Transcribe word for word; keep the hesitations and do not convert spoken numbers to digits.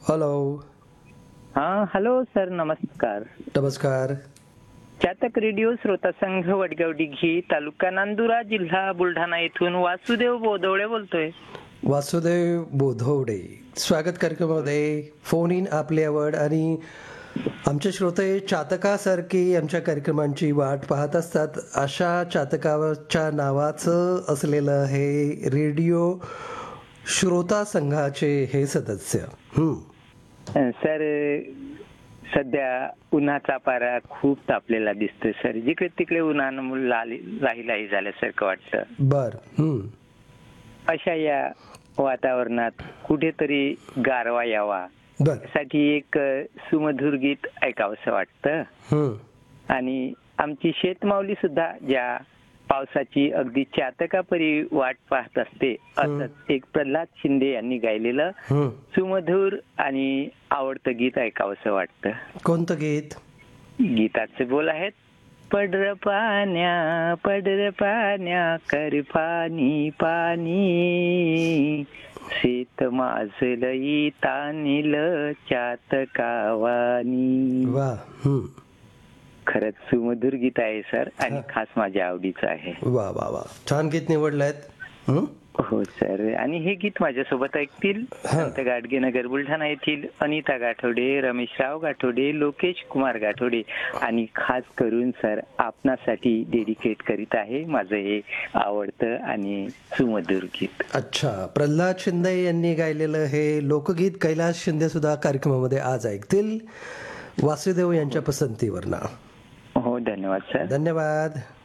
Hello. हा hello sir, नमस्कार. नमस्कार. चातक रेडिओ श्रोता संघ वडगाव डिघी, तालुका नांदुरा, जिल्हा बुलढाणा येथून वासुदेव बोदवळे बोलतोय. वासुदेव बोधवडे, स्वागत कार्यक्रमामध्ये. फोन इन आपली आवड आणि आमचे श्रोते चातकासारखी आमच्या कार्यक्रमांची वाट पाहत असतात. अशा चातकाच्या नावाचं असलेलं हे रेडिओ श्रोता संघाचे हे सदस्य. हम्म सर, सध्या उन्हाचा पारा खूप तापलेला दिसतोय सर. जिकडे तिकडे उन्हानं लाही झाल्यासारखं वाटतं. बर. हम्म अशा या वातावरणात कुठेतरी गारवा यावा बर साठी एक सुमधुर गीत ऐकावंसं वाटतं. हम्म आणि आमची शेतमावली सुद्धा ज्या पावसाची अगदी चातकापरी वाट पाहत असते, असंच एक प्रल्हाद शिंदे यांनी गायलेलं हम्म सुमधुर आणि आवडतं गीत ऐकावंसं वाटतं. कोणतं गीत? गीताचे बोल आहेत, पडर पाण्या पडर पाण्या कर पाणी पाणी, शेत माझलई तानिल चातकावानी. वा. हम्म खरंच सुमधुर गीत आहे सर, आणि खास माझ्या आवडीचं आहे. वा वा वा, छान गीत निवडलंय. हो सर. आणि हे गीत माझ्यासोबत ऐकतील संत गाडगे नगर बुलढाणा येथील अनिता गाठोडे, रमेशराव गाठोडे, लोकेश कुमार गाठोडे, आणि खास करून सर आपणासाठी डेडिकेट करीत आहे माझं हे आवडतं आणि सुमधुर गीत. अच्छा, प्रल्हाद शिंदे यांनी गायलेलं हे लोकगीत कैलास शिंदे सुद्धा कार्यक्रमामध्ये आज ऐकतील, वासुदेव यांच्या पसंतीवरनं. हो, धन्यवाद सर. धन्यवाद.